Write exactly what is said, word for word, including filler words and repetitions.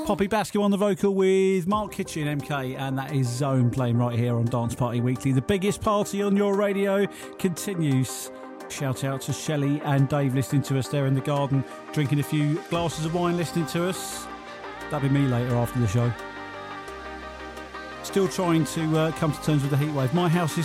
Poppy Basco on the vocal with Mark Kitchen, M K, and that is Zone playing right here on Dance Party Weekly. The biggest party on your radio continues. Shout out to Shelley and Dave listening to us there in the garden, drinking a few glasses of wine, listening to us. That'll be me later after the show. Still trying to uh, come to terms with the heat wave. My house is